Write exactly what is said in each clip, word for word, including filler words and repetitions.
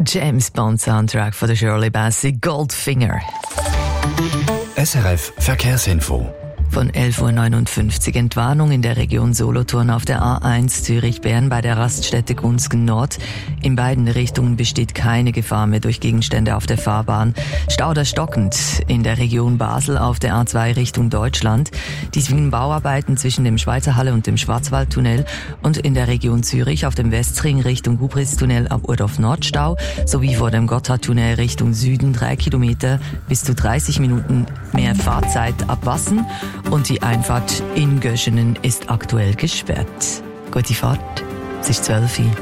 James Bond Soundtrack von der Shirley Bassey, Goldfinger. S R F Verkehrsinfo. Von elf Uhr neunundfünfzig Entwarnung in der Region Solothurn auf der A eins Zürich-Bern bei der Raststätte Gunzgen Nord. In beiden Richtungen besteht keine Gefahr mehr durch Gegenstände auf der Fahrbahn. Stau oder stockend in der Region Basel auf der A zwei Richtung Deutschland. Dies wegen Bauarbeiten zwischen dem Schweizer Halle und dem Schwarzwaldtunnel. Und in der Region Zürich auf dem Westring Richtung Hubritztunnel ab Urdorf Nordstau sowie vor dem Gotthardtunnel Richtung Süden drei Kilometer bis zu dreißig Minuten mehr Fahrzeit ab Wassen. Und die Einfahrt in Göschenen ist aktuell gesperrt. Gute Fahrt, es ist zwölf Uhr.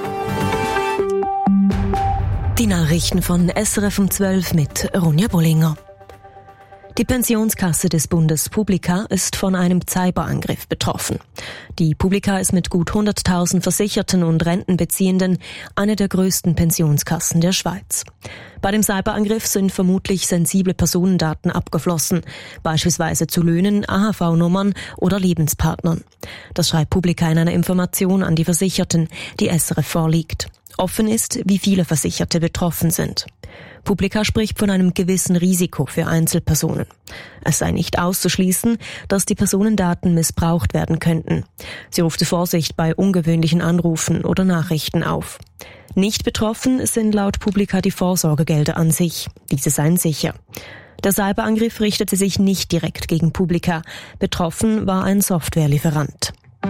Die Nachrichten von S R F um zwölf mit Ronja Bollinger. Die Pensionskasse des Bundes Publica ist von einem Cyberangriff betroffen. Die Publica ist mit gut hunderttausend Versicherten und Rentenbeziehenden eine der größten Pensionskassen der Schweiz. Bei dem Cyberangriff sind vermutlich sensible Personendaten abgeflossen, beispielsweise zu Löhnen, A H V-Nummern oder Lebenspartnern. Das schreibt Publica in einer Information an die Versicherten, die S R F vorliegt. Offen ist, wie viele Versicherte betroffen sind. Publica spricht von einem gewissen Risiko für Einzelpersonen. Es sei nicht auszuschließen, dass die Personendaten missbraucht werden könnten. Sie ruft zur Vorsicht bei ungewöhnlichen Anrufen oder Nachrichten auf. Nicht betroffen sind laut Publica die Vorsorgegelder an sich. Diese seien sicher. Der Cyberangriff richtete sich nicht direkt gegen Publica. Betroffen war ein Softwarelieferant.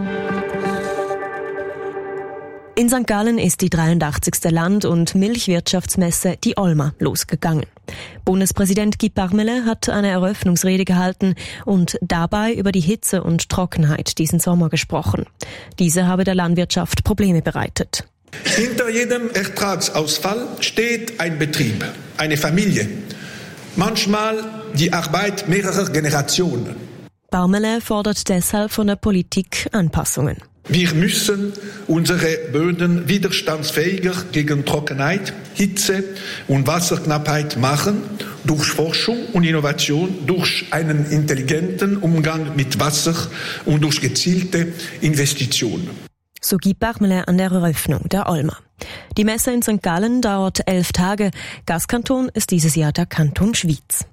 In Sankt Gallen ist die dreiundachtzigste Land- und Milchwirtschaftsmesse, die Olma, losgegangen. Bundespräsident Guy Parmelin hat eine Eröffnungsrede gehalten und dabei über die Hitze und Trockenheit diesen Sommer gesprochen. Diese habe der Landwirtschaft Probleme bereitet. Hinter jedem Ertragsausfall steht ein Betrieb, eine Familie. Manchmal die Arbeit mehrerer Generationen. Parmelin fordert deshalb von der Politik Anpassungen. Wir müssen unsere Böden widerstandsfähiger gegen Trockenheit, Hitze und Wasserknappheit machen, durch Forschung und Innovation, durch einen intelligenten Umgang mit Wasser und durch gezielte Investitionen. So Guy Parmelin an der Eröffnung der Olma. Die Messe in Sankt Gallen dauert elf Tage. Gastkanton ist dieses Jahr der Kanton Schwyz.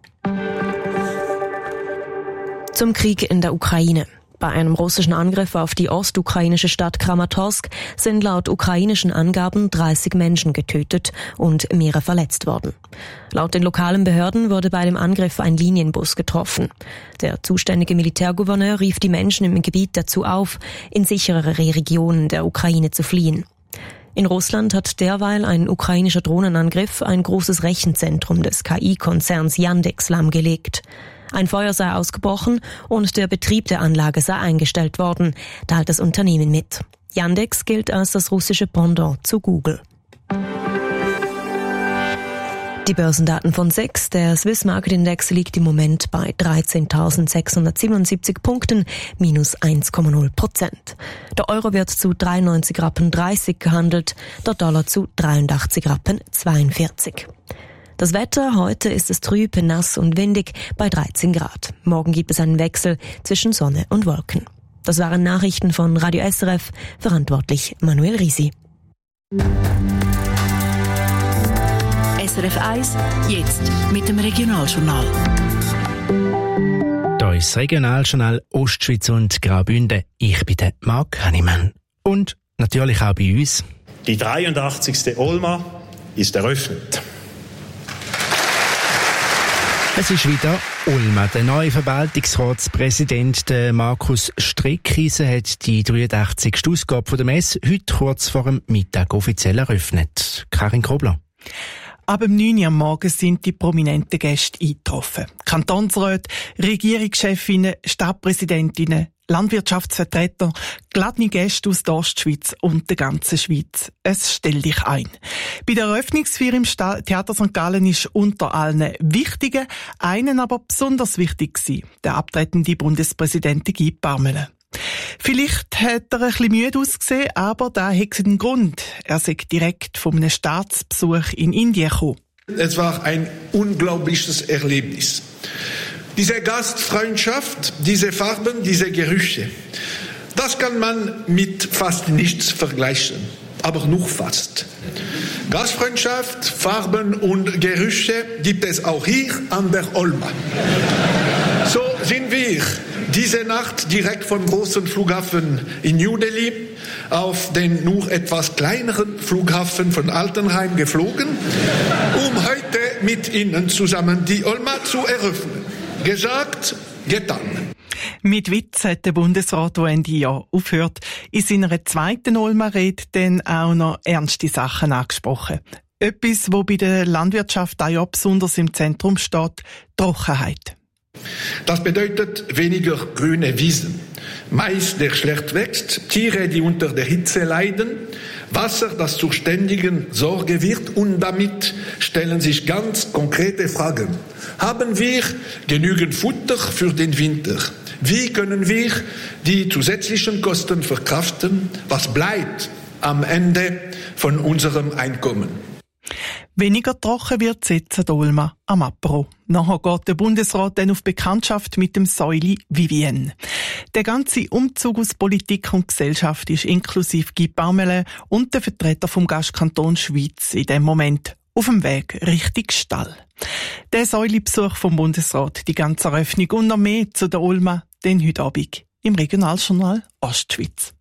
Zum Krieg in der Ukraine. Bei einem russischen Angriff auf die ostukrainische Stadt Kramatorsk sind laut ukrainischen Angaben dreißig Menschen getötet und mehrere verletzt worden. Laut den lokalen Behörden wurde bei dem Angriff ein Linienbus getroffen. Der zuständige Militärgouverneur rief die Menschen im Gebiet dazu auf, in sicherere Regionen der Ukraine zu fliehen. In Russland hat derweil ein ukrainischer Drohnenangriff ein großes Rechenzentrum des K I-Konzerns Yandex lahmgelegt. Ein Feuer sei ausgebrochen und der Betrieb der Anlage sei eingestellt worden, teilt das Unternehmen mit. Yandex gilt als das russische Pendant zu Google. Die Börsendaten von S E X, der Swiss Market Index, liegt im Moment bei dreizehntausendsechshundertsiebenundsiebzig Punkten, minus eins Komma null Prozent. Der Euro wird zu dreiundneunzig Rappen dreißig gehandelt, der Dollar zu dreiundachtzig Rappen zweiundvierzig. Das Wetter, heute ist es trüb, nass und windig bei dreizehn Grad. Morgen gibt es einen Wechsel zwischen Sonne und Wolken. Das waren Nachrichten von Radio S R F, verantwortlich Manuel Risi. S R F eins, jetzt mit dem Regionaljournal. Hier ist das Regionaljournal Ostschweiz und Graubünden. Ich bin der Marc Hannemann. Und natürlich auch bei uns. Die dreiundachtzigste Olma ist eröffnet. Es ist wieder Olma. Der neue Verwaltungsratspräsident Markus Streckhiesen hat die dreiundachtzigste Ausgabe der Messe heute kurz vor dem Mittag offiziell eröffnet. Karin Kobler. Ab dem neun Uhr am Morgen sind die prominenten Gäste eingetroffen. Kantonsräte, Regierungschefinnen, Stadtpräsidentinnen, Landwirtschaftsvertreter, geladene Gäste aus der Ostschweiz und der ganzen Schweiz. Es stell dich ein. Bei der Eröffnungsfeier im Theater Sankt Gallen ist unter allen Wichtigen einen aber besonders wichtig gewesen, der abtretende Bundespräsident Guy Parmelin. Vielleicht hat er ein bisschen müde ausgesehen, aber da hat einen Grund. Er sei direkt von einem Staatsbesuch in Indien gekommen. Es war ein unglaubliches Erlebnis. Diese Gastfreundschaft, diese Farben, diese Gerüche, das kann man mit fast nichts vergleichen, aber nur fast. Gastfreundschaft, Farben und Gerüche gibt es auch hier an der Olma. So sind wir diese Nacht direkt vom großen Flughafen in New Delhi auf den nur etwas kleineren Flughafen von Altenheim geflogen, um heute mit Ihnen zusammen die Olma zu eröffnen. Gesagt, getan. Mit Witz hat der Bundesrat, der Ende Jahr aufhört, in seiner zweiten Olma-Rede dann auch noch ernste Sachen angesprochen. Etwas, wo bei der Landwirtschaft auch ja besonders im Zentrum steht: Trockenheit. Das bedeutet weniger grüne Wiesen, Mais, der schlecht wächst, Tiere, die unter der Hitze leiden, Wasser, das zur ständigen Sorge wird, und damit stellen sich ganz konkrete Fragen. Haben wir genügend Futter für den Winter? Wie können wir die zusätzlichen Kosten verkraften? Was bleibt am Ende von unserem Einkommen? Weniger trocken wird es jetzt an der Olma am Apro. Nachher geht der Bundesrat dann auf Bekanntschaft mit dem Säuli Vivienne. Der ganze Umzug aus Politik und Gesellschaft ist inklusive Guy Parmelin und der Vertreter vom Gastkanton Schweiz in dem Moment auf dem Weg Richtung Stall. Der Säuli-Besuch vom Bundesrat, die ganze Eröffnung und noch mehr zu der Olma, den heute Abend im Regionaljournal Ostschweiz.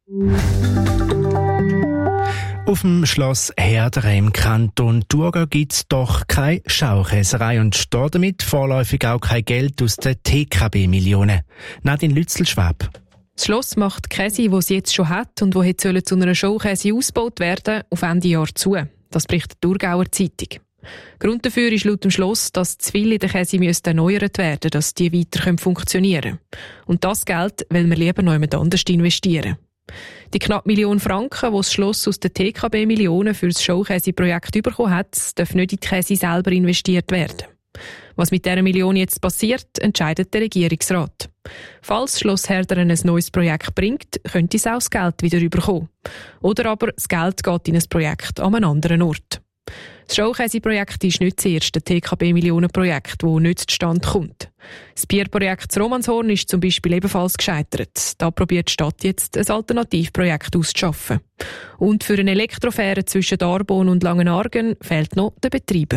Auf dem Schloss Herderen im Kanton Thurgau gibt es doch keine Schaukäserei und damit vorläufig auch kein Geld aus den T K B-Millionen. Nadine Lützel-Schwab. Das Schloss macht Käse, die es jetzt schon hat und die jetzt zu einer Showkäse ausgebaut werden, auf Ende Jahr zu. Das berichtet die Thurgauer Zeitung. Grund dafür ist laut dem Schloss, dass zu viel in der Käse erneuert werden müssen, dass die weiter funktionieren können. Und das Geld will man lieber noch jemand anders investieren. Die knapp Million Franken, die das Schloss aus den T K B-Millionen für das Showkäse-Projekt bekommen hat, dürfen nicht in die Käse selber investiert werden. Was mit dieser Million jetzt passiert, entscheidet der Regierungsrat. Falls das Schloss Herderen ein neues Projekt bringt, könnte es auch das Geld wieder bekommen. Oder aber das Geld geht in ein Projekt an einem anderen Ort. Das Showkäse-Projekt ist nicht das erste T K B-Millionen-Projekt, das nicht zustande kommt. Das Bierprojekt Romanshorn ist zum Beispiel ebenfalls gescheitert. Da probiert die Stadt jetzt ein Alternativprojekt auszuschaffen. Und für eine Elektrofähre zwischen Darbon und Langenargen fehlt noch der Betreiber.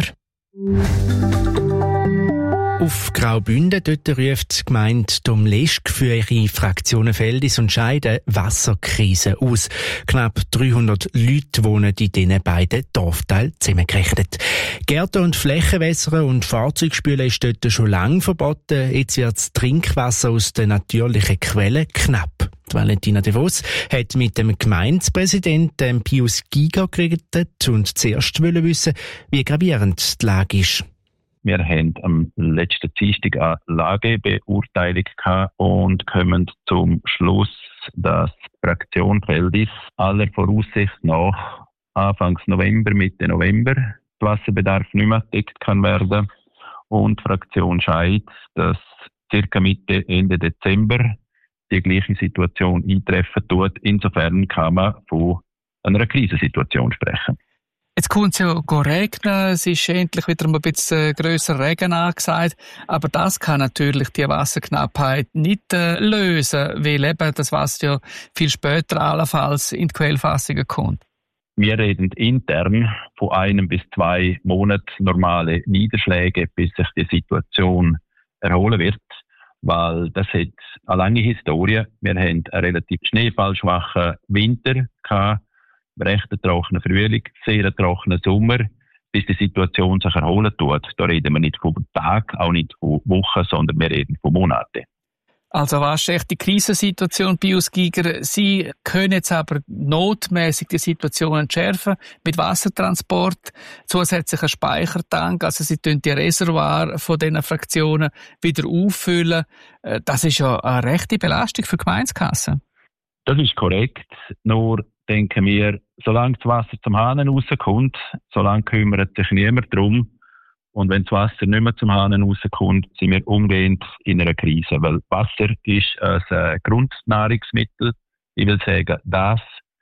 Auf Graubünden dort ruft die Gemeinde Domleschg für ihre Fraktionen Feldis und Scheide Wasserkrise aus. Knapp dreihundert Leute wohnen in diesen beiden Dorfteilen zusammengerechnet. Gärten und Flächenwässern und Fahrzeugspülen ist dort schon lange verboten. Jetzt wird das Trinkwasser aus den natürlichen Quellen knapp. Die Valentina De Vos hat mit dem Gemeindepräsidenten Pius Giger geredet und zuerst wollen wissen, wie gravierend die Lage ist. Wir haben am letzten Dienstag eine Lagebeurteilung gehabt und kommen zum Schluss, dass die Fraktion Feldis aller Voraussicht nach Anfang November, Mitte November der Wasserbedarf nicht mehr gedeckt kann werden. Und die Fraktion Scheid, dass circa Mitte, Ende Dezember die gleiche Situation eintreffen tut. Insofern kann man von einer Krisensituation sprechen. Jetzt kommt es ja regnen, es ist endlich wieder ein bisschen grösser Regen angesagt, aber das kann natürlich die Wasserknappheit nicht äh, lösen, weil eben das Wasser ja viel später allenfalls in die Quellfassungen kommt. Wir reden intern von einem bis zwei Monaten normale Niederschläge, bis sich die Situation erholen wird, weil das hat eine lange Historie. Wir haben einen relativ schneefallschwachen Winter gehabt, recht trockenen Frühling, sehr trockenen Sommer, bis die Situation sich erholen tut. Da reden wir nicht von Tagen, auch nicht von Wochen, sondern wir reden von Monaten. Also was ist echt die Krisensituation, Pius Giger? Sie können jetzt aber notmäßig die Situation entschärfen mit Wassertransport, zusätzlichen Speichertank, also sie tun die Reservoir von diesen Fraktionen wieder auffüllen. Das ist ja eine rechte Belastung für die Gemeindekasse. Das ist korrekt, nur denken wir, solange das Wasser zum Hahn rauskommt, solange kümmert sich niemand darum. Und wenn das Wasser nicht mehr zum Hahn rauskommt, sind wir umgehend in einer Krise. Weil Wasser ist ein Grundnahrungsmittel. Ich will sagen, das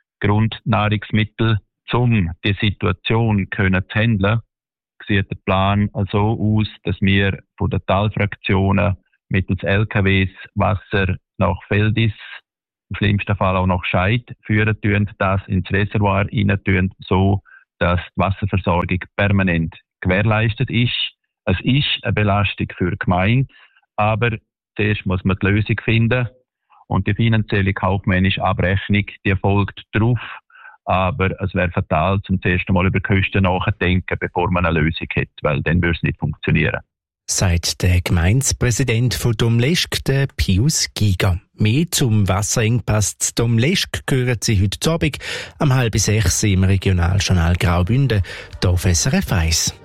Grundnahrungsmittel, um die Situation können zu handeln, sieht der Plan so aus, dass wir von den Talfraktionen mittels L K Ws Wasser nach Feldis, im schlimmsten Fall auch nach Scheid führen tun, das ins Reservoir rein tun, so dass die Wasserversorgung permanent gewährleistet ist. Es ist eine Belastung für die Gemeinde, aber zuerst muss man die Lösung finden. Und die finanzielle kaufmännische Abrechnung, die erfolgt darauf. Aber es wäre fatal, zum ersten Mal über Kosten nachzudenken, bevor man eine Lösung hat, weil dann würde es nicht funktionieren. Sagt der Gemeindepräsident von Domleschg, der Pius Giger. Mehr zum Wasserengpass zu Domleschg hören Sie heute Abend um halb sechs im Regionaljournal Graubünden, hier auf S R F eins.